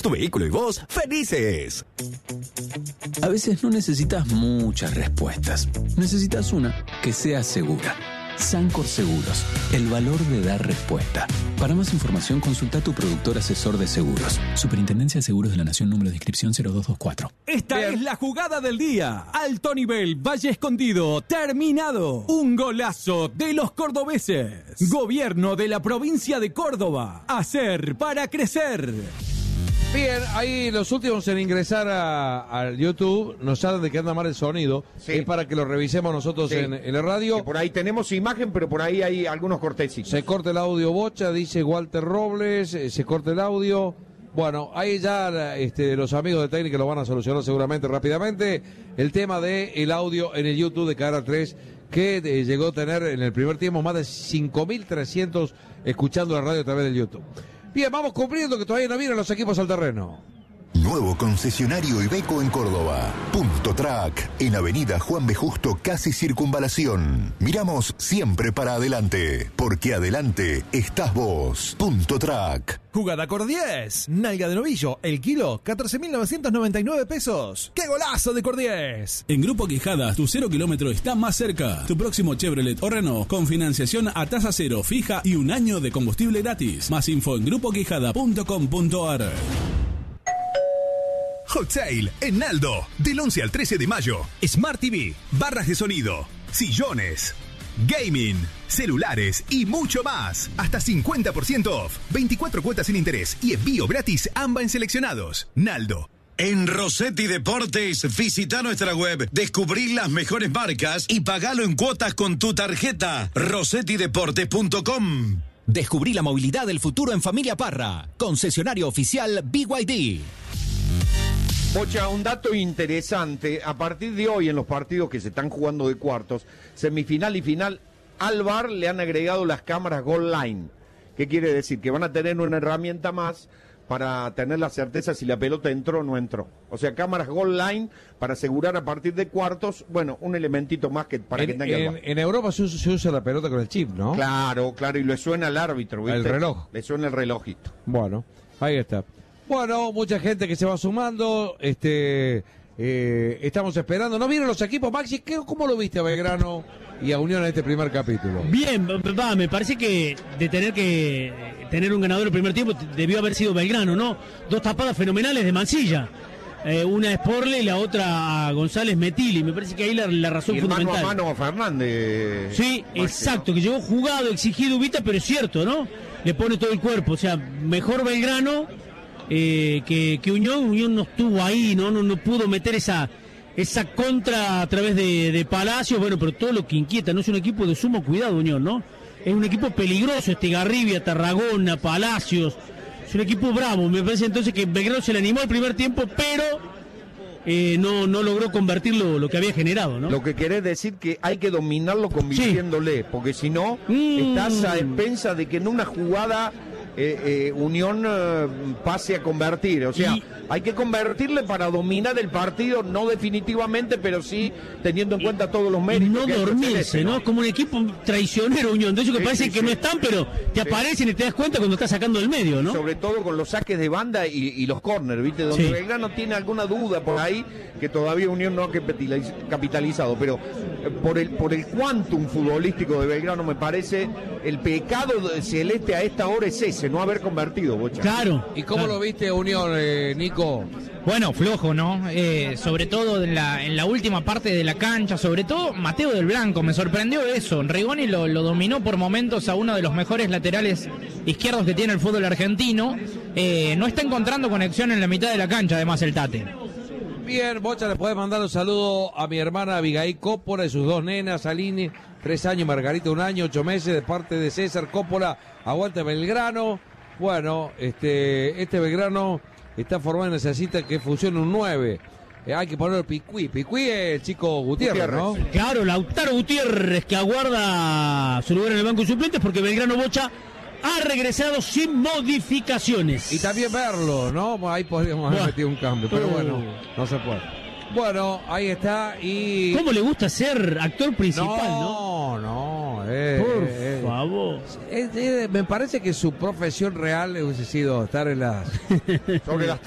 tu vehículo y vos felices. A veces no necesitas muchas respuestas. Necesitas una que sea segura. Sancor Seguros, el valor de dar respuesta. Para más información, consulta a tu productor asesor de seguros. Superintendencia de Seguros de la Nación, número de inscripción 0224. Esta es la jugada del día. Alto nivel, Valle Escondido, terminado. Un golazo de los cordobeses. Gobierno de la provincia de Córdoba. Hacer para crecer. Bien, ahí los últimos en ingresar al YouTube nos hablan de que anda mal el sonido. Sí. Es para que lo revisemos nosotros en la radio. Que por ahí tenemos imagen, pero por ahí hay algunos cortecitos. Se corta el audio, Bocha, dice Walter Robles, se corta el audio. Bueno, ahí ya los amigos de técnica lo van a solucionar seguramente rápidamente. El tema de el audio en el YouTube de Canal 3, que llegó a tener en el primer tiempo más de 5.300 escuchando la radio a través del YouTube. Bien, vamos cumpliendo que todavía no vienen los equipos al terreno. Nuevo concesionario Iveco en Córdoba. Punto Track, en Avenida Juan B. Justo, casi Circunvalación. Miramos siempre para adelante, porque adelante estás vos. Punto Track. Jugada Cordiés. Nalga de novillo, el kilo, 14.999 pesos. ¡Qué golazo de Cordiés! En Grupo Quijadas, tu 0 kilómetro está más cerca. Tu próximo Chevrolet o Renault con financiación a tasa cero fija y un año de combustible gratis. Más info en grupoquijada.com.ar. Hot Sale en Naldo, del 11 al 13 de mayo. Smart TV, barras de sonido, sillones, gaming, celulares y mucho más. Hasta 50% off, 24 cuotas sin interés y envío gratis AMBA en seleccionados. Naldo. En Rossetti Deportes, visita nuestra web, descubrí las mejores marcas y pagalo en cuotas con tu tarjeta. rossettideportes.com. Descubrí la movilidad del futuro en Familia Parra, concesionario oficial BYD. Bocha, un dato interesante, a partir de hoy en los partidos que se están jugando de cuartos, semifinal y final, al VAR le han agregado las cámaras Goal Line. ¿Qué quiere decir? Que van a tener una herramienta más para tener la certeza si la pelota entró o no entró. O sea, cámaras Goal Line para asegurar a partir de cuartos, bueno, un elementito más que para que tenga el VAR. En Europa se usa la pelota con el chip, ¿no? Claro, y le suena al árbitro, ¿viste? El reloj. Le suena el relojito. Bueno, ahí está. Bueno, mucha gente que se va sumando, estamos esperando. ¿No vieron los equipos, Maxi? ¿Cómo lo viste a Belgrano y a Unión en este primer capítulo? Bien, me parece que de tener que tener un ganador el primer tiempo debió haber sido Belgrano, ¿no? Dos tapadas fenomenales de Mancilla. Una a Sporle y la otra a González Metili. Me parece que ahí la razón y fundamental. Mano a mano a Fernández. Sí, exacto, que llegó jugado, exigido, Ubita, pero es cierto, ¿no? Le pone todo el cuerpo, o sea, mejor Belgrano que Unión no estuvo ahí, no pudo meter esa contra a través de Palacios. Bueno, pero todo lo que inquieta, no es un equipo de sumo cuidado Unión, ¿no? Es un equipo peligroso, Garribia, Tarragona, Palacios, es un equipo bravo. Me parece entonces que Belgrano se le animó al primer tiempo, pero no logró convertir lo que había generado, ¿no? Lo que querés decir que hay que dominarlo convirtiéndole, porque si no, estás a expensas de que en una jugada Unión pase a convertir, o sea, hay que convertirle para dominar el partido, no definitivamente, pero sí teniendo en cuenta todos los méritos. No dormirse, ¿no? Como un equipo traicionero Unión, de ellos que parece que no están, pero te aparecen y te das cuenta cuando estás sacando del medio, ¿no? Sobre todo con los saques de banda y los córner, ¿viste? Donde Belgrano tiene alguna duda por ahí, que todavía Unión no ha capitalizado, pero por el quantum futbolístico de Belgrano me parece el pecado celeste a esta hora es ese, no haber convertido, Bocha. Claro. ¿Y cómo lo viste Unión, Nico? Bueno, flojo, ¿no? Sobre todo en la última parte de la cancha, sobre todo Mateo del Blanco, me sorprendió eso. Rigoni lo dominó por momentos a uno de los mejores laterales izquierdos que tiene el fútbol argentino. No está encontrando conexión en la mitad de la cancha, además el Tate. Bien, Bocha, le puede mandar un saludo a mi hermana Abigail Coppola y sus dos nenas, Aline, 3 años, Margarita, 1 año, 8 meses, de parte de César Coppola. Aguante Belgrano. Bueno, este Belgrano está formado y necesita que funcione un 9. Hay que poner Picuí. Picuí es el chico Gutiérrez, ¿no? Claro, Lautaro Gutiérrez, que aguarda su lugar en el banco de suplentes, porque Belgrano, Bocha, ha regresado sin modificaciones. Y también verlo, ¿no? Ahí podríamos haber metido un cambio, pero bueno, no se puede. Bueno, ahí está y... ¿Cómo le gusta ser actor principal, no? No, por favor. Me parece que su profesión real hubiese sido estar en las... sobre las